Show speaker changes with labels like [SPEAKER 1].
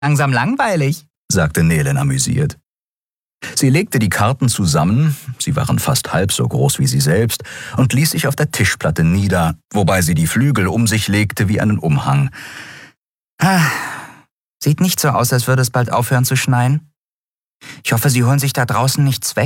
[SPEAKER 1] Langsam langweilig,
[SPEAKER 2] sagte Nelen amüsiert. Sie legte die Karten zusammen, sie waren fast halb so groß wie sie selbst, und ließ sich auf der Tischplatte nieder, wobei sie die Flügel um sich legte wie einen Umhang.
[SPEAKER 1] Sieht nicht so aus, als würde es bald aufhören zu schneien. Ich hoffe, Sie holen sich da draußen nichts weg.